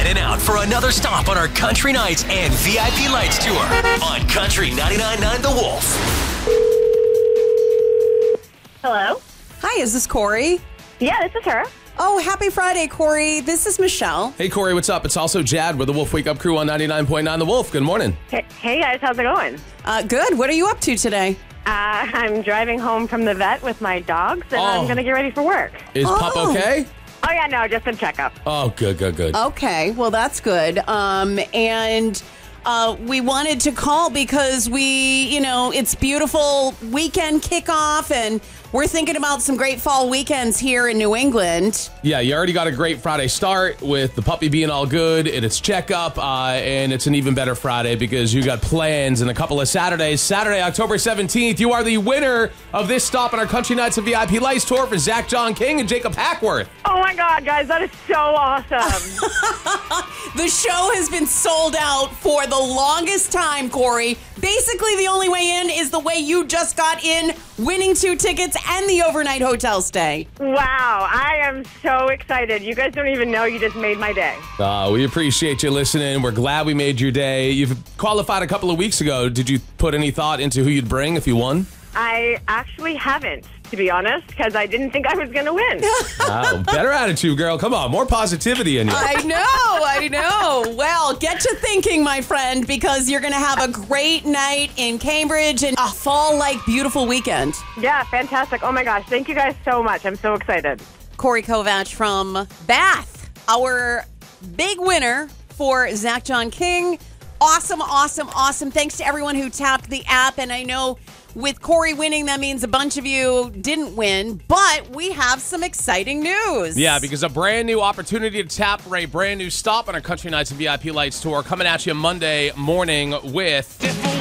and out for another stop on our Country Nights and VIP Lights tour on Country 99.9 The Wolf. Hello? Hi, is this Corey? Yeah, this is her. Oh, happy Friday, Corey. This is Michelle. Hey, Corey, what's up? It's also Jad with the Wolf Wake Up Crew on 99.9 The Wolf. Good morning. Hey guys, how's it going? Good. What are you up to today? I'm driving home from the vet with my dogs, and I'm going to get ready for work. Is Pup okay? Oh, yeah, no, just a checkup. Oh, good. Okay, well, that's good. And we wanted to call because it's beautiful weekend kickoff, and we're thinking about some great fall weekends here in New England. Yeah, you already got a great Friday start with the puppy being all good and its checkup, and it's an even better Friday because you got plans in a couple of Saturdays. Saturday, October 17th, you are the winner of this stop on our Country Nights and VIP Lights tour for Zach John King and Jacob Hackworth. Oh, my God, guys, that is so awesome. The show has been sold out for the longest time, Corey. Basically, the only way in is the way you just got in, winning 2 tickets and the overnight hotel stay. Wow, I am so excited. You guys don't even know, you just made my day. We appreciate you listening. We're glad we made your day. You've qualified a couple of weeks ago. Did you put any thought into who you'd bring if you won? I actually haven't, to be honest, because I didn't think I was going to win. Wow, better attitude, girl. Come on, more positivity in you. I know. Well, get to thinking, my friend, because you're going to have a great night in Cambridge and a fall-like beautiful weekend. Yeah, fantastic. Oh, my gosh. Thank you guys so much. I'm so excited. Corey Kovach from Bath, our big winner for Zach John King. Awesome. Thanks to everyone who tapped the app. And I know with Corey winning, that means a bunch of you didn't win, but we have some exciting news. Yeah, because a brand new opportunity to tap for a brand new stop on our Country Nights and VIP Lights tour coming at you Monday morning with